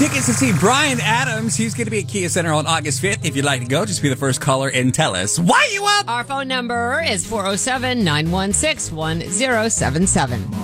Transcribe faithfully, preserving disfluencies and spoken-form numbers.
tickets to see Bryan Adams. He's going to be at Kia Center on August fifth. If you'd like to go, just be the first caller and tell us why you up. Our phone number is four oh seven, nine one six, one oh seven seven.